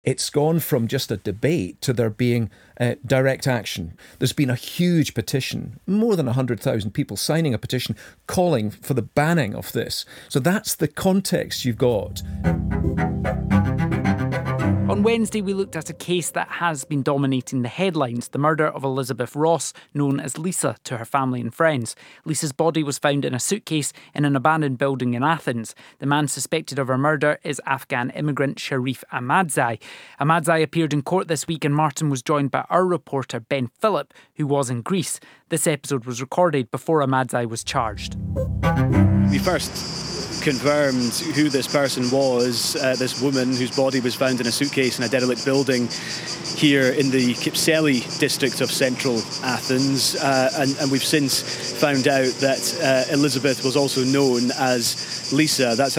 It's gone from just a debate to there being direct action. There's been a huge petition, more than 100,000 people signing a petition calling for the banning of this. So that's the context you've got. On Wednesday, we looked at a case that has been dominating the headlines, the murder of Elizabeth Ross, known as Lisa to her family and friends. Lisa's body was found in a suitcase in an abandoned building in Athens. The man suspected of her murder is Afghan immigrant Sharif Ahmadzai. Ahmadzai appeared in court this week, and Martin was joined by our reporter Ben Phillip, who was in Greece. This episode was recorded before Ahmadzai was charged. We first confirmed who this person was, this woman whose body was found in a suitcase in a derelict building here in the Kypseli district of central Athens. And we've since found out that Elizabeth was also known as Lisa. That's